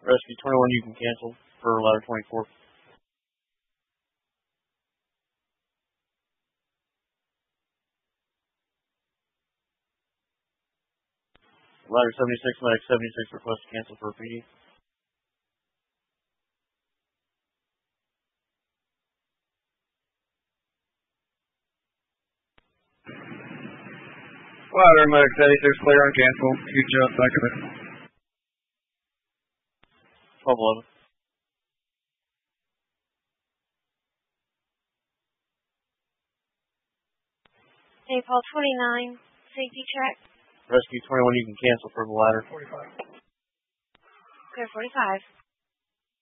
Rescue 21, you can cancel for ladder 24. Ladder 76, medic 76, request to cancel for PD. Ladder medic 76, clear on cancel. You just second it. 1211. Napal 29, safety check. Rescue 21, you can cancel for the ladder. 45. Clear 45.